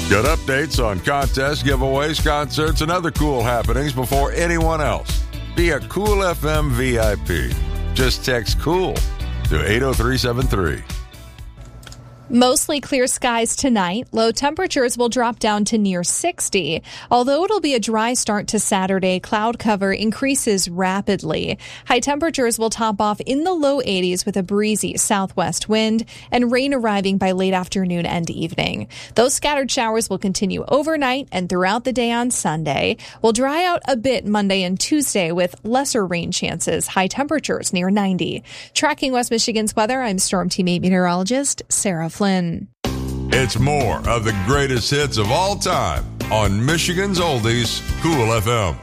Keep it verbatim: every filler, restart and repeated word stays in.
Get updates on contests, giveaways, concerts, and other cool happenings before anyone else. Be a Cool F M V I P. Just text COOL to eight oh three seven three. Mostly clear skies tonight. Low temperatures will drop down to near sixty. Although it'll be a dry start to Saturday, cloud cover increases rapidly. High temperatures will top off in the low eighties with a breezy southwest wind and rain arriving by late afternoon and evening. Those scattered showers will continue overnight and throughout the day on Sunday. Will dry out a bit Monday and Tuesday with lesser rain chances. High temperatures near ninety. Tracking West Michigan's weather, I'm Storm Team eight meteorologist Sarah Flynn. It's more of the greatest hits of all time on Michigan's Oldies, Cool F M.